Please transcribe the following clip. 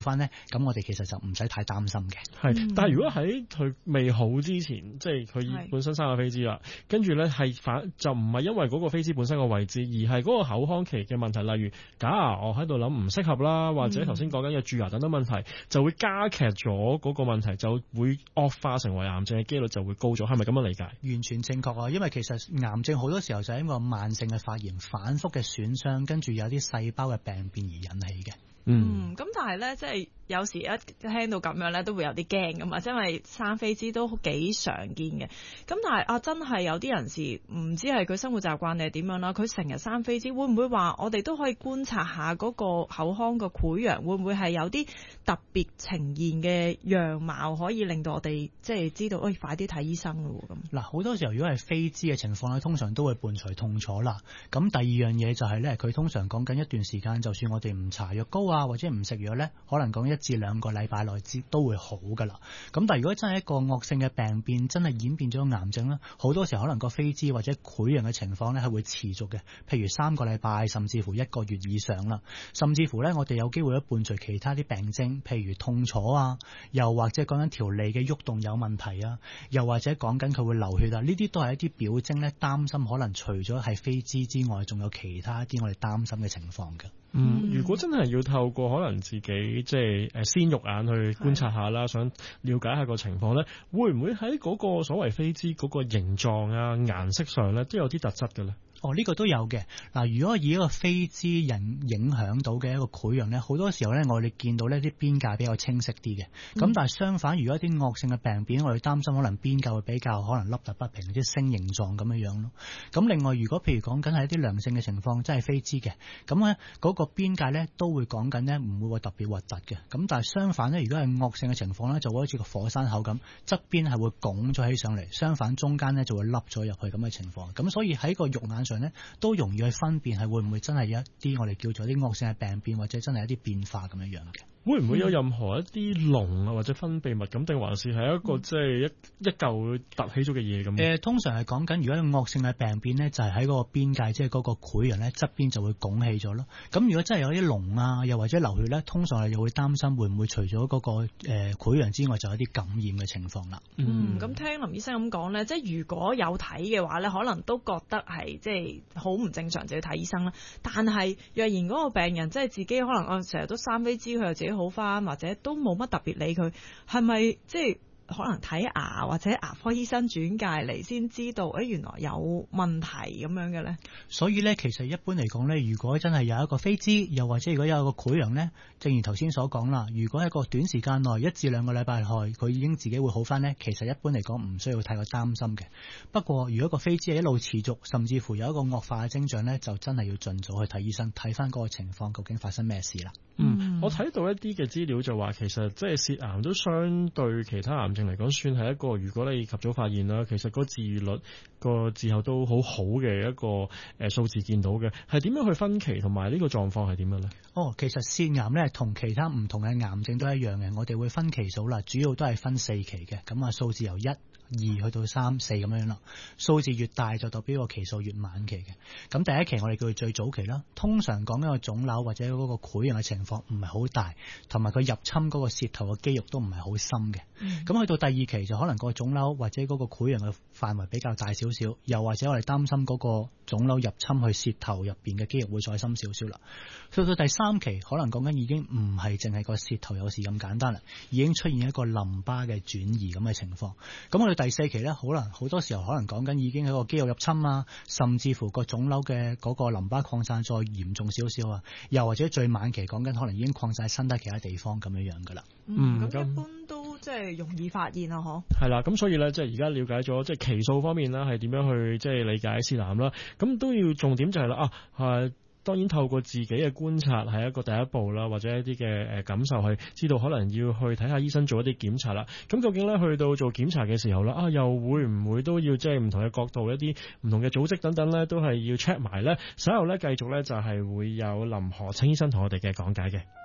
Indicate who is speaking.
Speaker 1: 翻咧，咁我哋其實就唔使太擔心嘅。
Speaker 2: 係，但係如果喺佢未好之前，即係佢本身生咗飛滋啦，跟住咧就唔係因為嗰個飛滋本身個位置，而係嗰個口腔期嘅問題，例如假牙我喺度諗唔適合啦，或者頭先講緊嘅蛀牙等等問題，就會加劇咗嗰個問題，就會惡化成為癌症嘅機率就會高咗，係咪咁樣理解？
Speaker 1: 完全正確啊！因為其實癌症好多時候就係一個慢性嘅發炎、反覆嘅損傷，跟住有啲細胞嘅病變而引起嘅。
Speaker 3: 咁但係咧，即係有時一聽到咁樣咧，都會有啲驚噶嘛，因為生飛滋都幾常見嘅。咁但係真係有啲人士唔知係佢生活習慣定係點樣啦，佢成日生飛滋，會唔會話我哋都可以觀察下嗰個口腔個潰瘍，會唔會係有啲特別呈現嘅樣貌，可以令到我哋即係知道，快啲睇醫生咯咁。
Speaker 1: 嗱，好多時候如果係飛滋嘅情況咧，通常都會伴隨痛楚啦。咁第二樣嘢就係咧，佢通常講緊一段時間，就算我哋唔搽藥膏或者唔食藥咧，可能講1至2個禮拜內都會好噶啦。咁但係如果真係一個惡性嘅病變，真係演變咗癌症咧，好多時候可能個飛滋或者潰瘍嘅情況咧係會持續嘅，譬如3個禮拜，甚至乎1個月以上啦。甚至乎咧，我哋有機會咧伴隨其他啲病徵，譬如痛楚啊，又或者講緊條脷嘅喐動有問題啊，又或者講緊佢會流血啊，呢啲都係一啲表徵咧，擔心可能除咗係飛滋之外，仲有其他一啲我哋擔心嘅情況嘅。
Speaker 2: 如果真係要透過可能自己即係鮮肉眼去觀察下啦，想了解下個情況咧，會唔會喺嗰個所謂飛滋嗰個形狀啊、顏色上咧都有啲特質嘅咧？
Speaker 1: 呢個都有嘅。嗱，如果以一個飛滋影響到嘅一個潰瘍咧，好多時候咧，我哋見到呢啲邊界比較清晰啲嘅。咁但係相反，如果一啲惡性嘅病變，我哋擔心可能邊界會比較可能凹凸不平，啲星形狀咁樣咯。咁另外，如果譬如講緊係一啲良性嘅情況，真係飛滋嘅，咁咧嗰個邊界咧都會講緊咧唔會話特別核突嘅。咁但係相反咧，如果係惡性嘅情況咧，就會好似個火山口咁，側邊係會拱咗起上嚟，相反中間咧就會凹咗入去咁嘅情況。咁所以喺個肉眼上都容易去分辨係會唔會真係有一啲我哋叫做啲惡性嘅病變，或者真係一啲變化咁樣樣嘅。
Speaker 2: 會唔會有任何一啲膿啊或者分泌物咁，定還是係一個即係一嚿凸起咗嘅嘢咁？
Speaker 1: 通常係講緊如果係惡性嘅病變咧，就係喺嗰個邊界，即係嗰個潰瘍咧側邊就會拱起咗咯。咁如果真係有啲膿啊，又或者流血咧，通常係又會擔心會唔會除咗嗰個潰瘍之外，就有啲感染嘅情況啦。
Speaker 3: 咁聽林醫生咁講咧，即係如果有睇嘅話咧，可能都覺得係即係好唔正常，就要睇醫生啦。但係若然嗰個病人即係自己可能成日都生飛滋，佢又自己好翻，或者都冇乜特別理佢，係咪即係可能睇牙或者牙科醫生轉介嚟先知道，原來有問題咁樣嘅咧？
Speaker 1: 所以咧，其實一般嚟講咧，如果真係有一個飛滋，又或者如果有一個潰瘍咧，正如頭先所講啦，如果喺個短時間內1至2個禮拜內，佢已經自己會好翻咧，其實一般嚟講唔需要太過擔心嘅。不過如果個飛滋係一路持續，甚至乎有一個惡化嘅徵象咧，就真係要盡早去睇醫生，睇翻嗰個情況究竟發生咩事啦。
Speaker 2: 我睇到一啲嘅資料就話，其實即係舌癌都相對其他癌症嚟講，算係一個如果你及早發現啦，其實個治癒率個之後都好好嘅一個數字見到嘅，係點樣去分期同埋呢個狀況係點樣咧？
Speaker 1: 其實舌癌咧同其他唔同嘅癌症都一樣嘅，我哋會分期數啦，主要都係分4期嘅，咁數字由1、2去到3、4咁樣啦。數字越大就代表個期數越晚期嘅。咁第一期我哋叫佢最早期啦，通常講緊個腫瘤或者嗰個潰瘍嘅情況唔係好大，同埋佢入侵嗰個舌頭嘅肌肉都唔係好深嘅。咁去到第2期就可能個腫瘤或者嗰個潰瘍嘅範圍比較大少少，又或者我哋擔心嗰個腫瘤入侵去舌頭入邊嘅肌肉會再深少少啦。去到第3期可能講緊已經唔係淨係個舌頭有事咁簡單啦，已經出現一個淋巴嘅轉移咁嘅情況。咁我哋第4期咧，可能好多時候可能講緊已經係個肌肉入侵啊，甚至乎個腫瘤嘅嗰個淋巴擴散再嚴重少少啊，又或者最晚期講緊可能已經擴散身體其他地方咁樣樣噶啦。
Speaker 3: 咁一般都即係容易發現啊，嗬。係
Speaker 2: 啦，咁所以咧，即係而家了解咗即係期數方面啦，係點樣去即係理解舌癌啦。咁都要重點就係啦，當然透過自己嘅觀察係一個第一步啦，或者一啲嘅感受去知道可能要去睇下醫生做一啲檢查啦。咁究竟咧去到做檢查嘅時候啦，又會唔會都要即係唔同嘅角度，一啲唔同嘅組織等等咧，都係要 check 埋咧。稍後咧繼續咧就係會有林何清醫生同我哋嘅講解嘅。